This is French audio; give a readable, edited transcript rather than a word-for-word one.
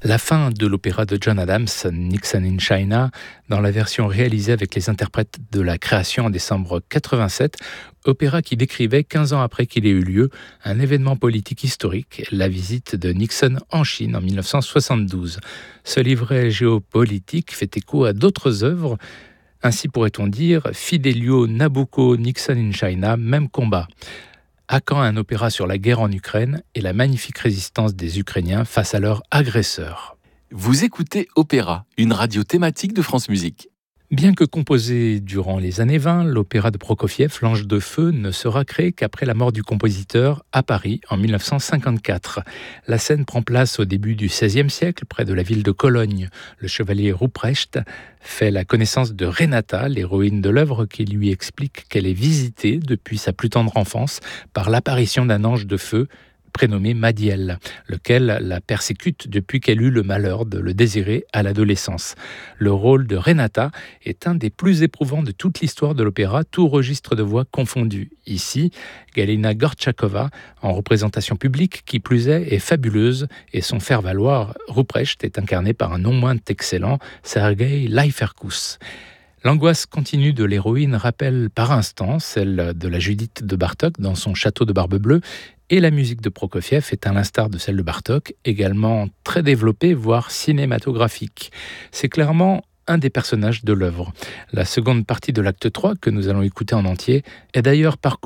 La fin de l'opéra de John Adams, Nixon in China, dans la version réalisée avec les interprètes de la création en décembre 87, opéra qui décrivait 15 ans après qu'il ait eu lieu un événement politique historique, la visite de Nixon en Chine en 1972. Ce livret géopolitique fait écho à d'autres œuvres. Ainsi pourrait-on dire Fidelio, Nabucco, Nixon in China, même combat. À quand un opéra sur la guerre en Ukraine et la magnifique résistance des Ukrainiens face à leurs agresseurs? Vous écoutez Opéra, une radio thématique de France Musique. Bien que composé durant les années 20, l'opéra de Prokofiev, L'Ange de Feu, ne sera créé qu'après la mort du compositeur à Paris en 1954. La scène prend place au début du XVIe siècle, près de la ville de Cologne. Le chevalier Ruprecht fait la connaissance de Renata, l'héroïne de l'œuvre, qui lui explique qu'elle est visitée depuis sa plus tendre enfance par l'apparition d'un ange de feu prénommé Madiel, lequel la persécute depuis qu'elle eut le malheur de le désirer à l'adolescence. Le rôle de Renata est un des plus éprouvants de toute l'histoire de l'opéra, tout registre de voix confondu. Ici, Galina Gortchakova, en représentation publique, qui plus est fabuleuse, et son faire-valoir, Ruprecht, est incarné par un non moins excellent Sergei Leiferkus. L'angoisse continue de l'héroïne rappelle par instants celle de la Judith de Bartók dans son château de Barbe Bleue, et la musique de Prokofiev est, à l'instar de celle de Bartók, également très développée, voire cinématographique. C'est clairement un des personnages de l'œuvre. La seconde partie de l'acte 3, que nous allons écouter en entier, est d'ailleurs parcourue